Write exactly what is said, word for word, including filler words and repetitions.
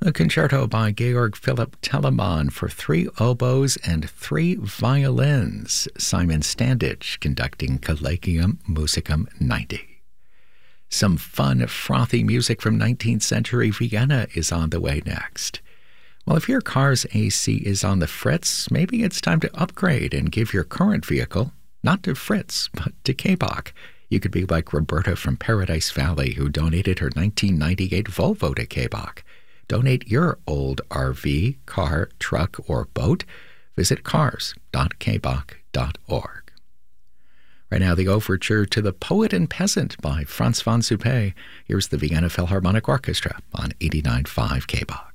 A concerto by Georg Philipp Telemann for three oboes and three violins. Simon Standage conducting Collegium Musicum ninety. Some fun, frothy music from nineteenth century Vienna is on the way next. Well, if your car's A C is on the fritz, maybe it's time to upgrade and give your current vehicle, not to Fritz, but to K-Bach. You could be like Roberta from Paradise Valley, who donated her nineteen ninety-eight Volvo to K-Bach. Donate your old R V, car, truck, or boat. Visit cars dot k bach dot org. Right now, the overture to The Poet and Peasant by Franz von Suppé. Here's the Vienna Philharmonic Orchestra on eighty-nine point five K-Bach.